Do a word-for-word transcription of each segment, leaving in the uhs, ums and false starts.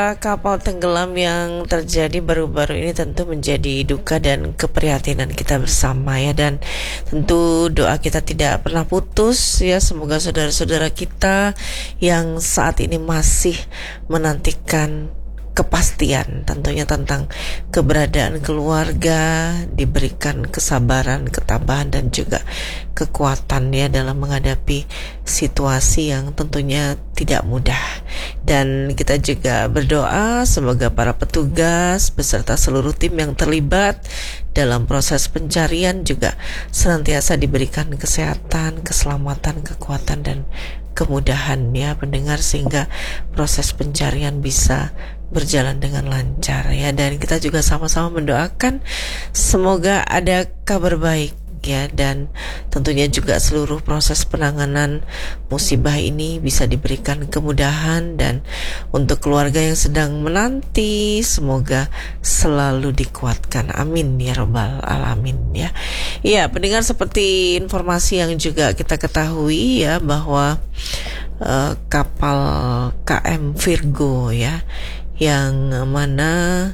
Kapal tenggelam yang terjadi baru-baru ini tentu menjadi duka dan keprihatinan kita bersama ya, dan tentu doa kita tidak pernah putus ya, semoga saudara-saudara kita yang saat ini masih menantikan kepastian tentunya tentang keberadaan keluarga diberikan kesabaran, ketabahan dan juga kekuatan ya dalam menghadapi situasi yang tentunya tidak mudah. Dan kita juga berdoa semoga para petugas beserta seluruh tim yang terlibat dalam proses pencarian juga senantiasa diberikan kesehatan, keselamatan, kekuatan dan kemudahan ya pendengar, sehingga proses pencarian bisa berjalan dengan lancar ya. Dan kita juga sama-sama mendoakan semoga ada kabar baik ya, dan tentunya juga seluruh proses penanganan musibah ini bisa diberikan kemudahan, dan untuk keluarga yang sedang menanti semoga selalu dikuatkan, amin ya rabbal alamin ya. Iya pendengar, seperti informasi yang juga kita ketahui ya bahwa uh, kapal K M Virgo ya, yang mana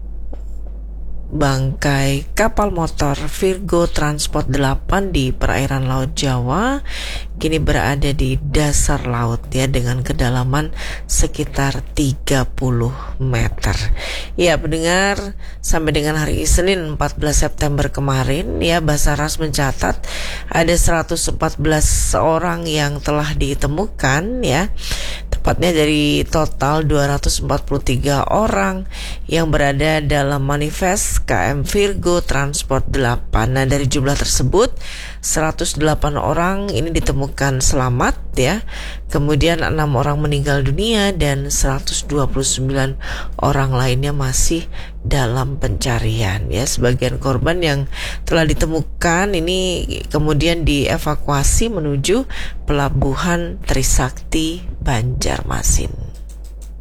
bangkai kapal motor Virgo Transport delapan di perairan Laut Jawa kini berada di dasar laut ya, dengan kedalaman sekitar tiga puluh meter. Ya pendengar, sampai dengan hari Senin empat belas September kemarin ya, Basarnas mencatat ada seratus empat belas orang yang telah ditemukan ya, tepatnya dari total dua ratus empat puluh tiga orang yang berada dalam manifest K M Virgo Transport delapan. Nah, dari jumlah tersebut seratus delapan orang ini ditemukan selamat ya. Kemudian enam orang meninggal dunia dan seratus dua puluh sembilan orang lainnya masih dalam pencarian ya. Sebagian korban yang telah ditemukan ini kemudian dievakuasi menuju pelabuhan Trisakti Banjarmasin.